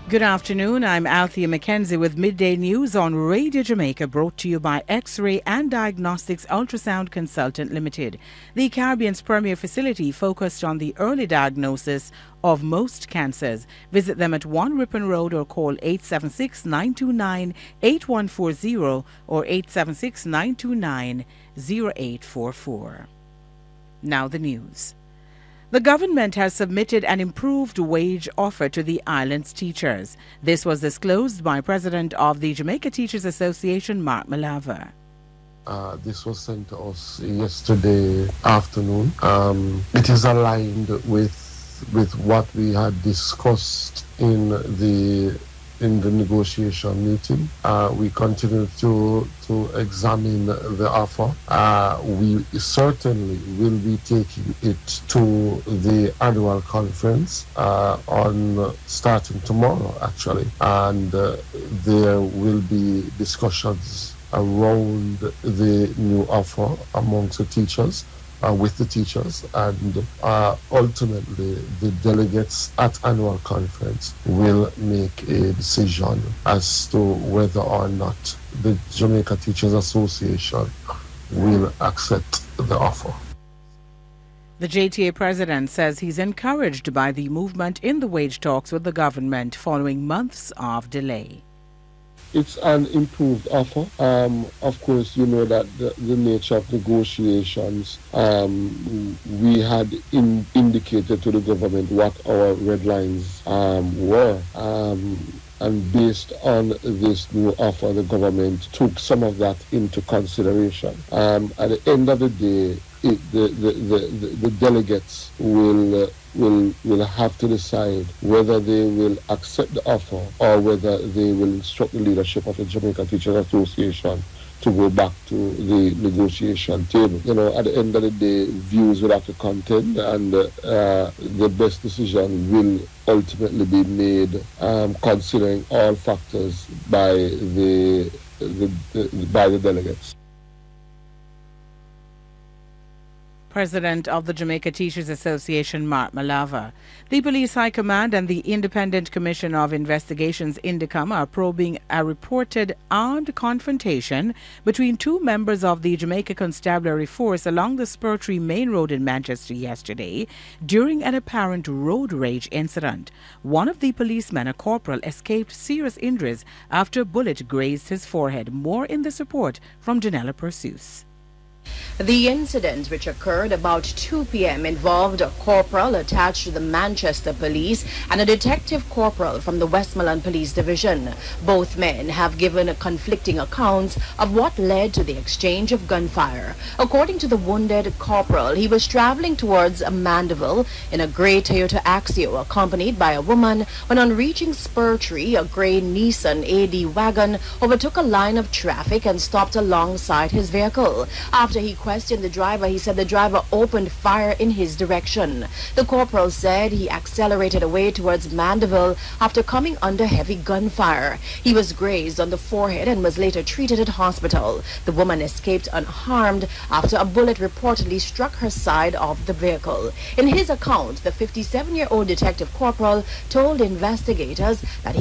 Good afternoon. I'm Althea McKenzie with Midday News on Radio Jamaica, brought to you by X-Ray and Diagnostics Ultrasound Consultant Limited, the Caribbean's premier facility focused on the early diagnosis of most cancers. Visit them at 1 Ripon Road or call 876-929-8140 or 876-929-0844. Now the news. The government has submitted an improved wage offer to the island's teachers. This was disclosed by President of the Jamaica Teachers Association, Mark Malava. This was sent to us yesterday afternoon. It is aligned with what we had discussed in the negotiation meeting. We continue to examine the offer. We certainly will be taking it to the annual conference on starting tomorrow, actually, and there will be discussions around the new offer amongst the teachers. With the teachers, and ultimately the delegates at annual conference will make a decision as to whether or not the Jamaica Teachers Association will accept the offer. The JTA president says he's encouraged by the movement in the wage talks with the government following months of delay. It's an improved offer. Of course, you know that the nature of negotiations, we had indicated to the government what our red lines were. And based on this new offer, the government took some of that into consideration. At the end of the day, the delegates will have to decide whether they will accept the offer or whether they will instruct the leadership of the Jamaica Teachers Association to go back to the negotiation table. You know, at the end of the day, views will have to contend, and the best decision will ultimately be made considering all factors by the delegates. President of the Jamaica Teachers Association, Mark Malava. The Police High Command and the Independent Commission of Investigations, INDECOM, are probing a reported armed confrontation between two members of the Jamaica Constabulary Force along the Spur Tree Main Road in Manchester yesterday during an apparent road rage incident. One of the policemen, a corporal, escaped serious injuries after a bullet grazed his forehead. More in this report from Janella Perseus. The incident, which occurred about 2 p.m., involved a corporal attached to the Manchester Police and a detective corporal from the Westmoreland Police Division. Both men have given conflicting accounts of what led to the exchange of gunfire. According to the wounded corporal, he was traveling towards Mandeville in a grey Toyota Axio, accompanied by a woman, when on reaching Spur Tree, a grey Nissan AD wagon overtook a line of traffic and stopped alongside his vehicle. After he questioned the driver, he said the driver opened fire in his direction. The corporal said he accelerated away towards Mandeville after coming under heavy gunfire. He was grazed on the forehead and was later treated at hospital. The woman escaped unharmed after a bullet reportedly struck her side of the vehicle. In his account, the 57-year-old detective corporal told investigators that he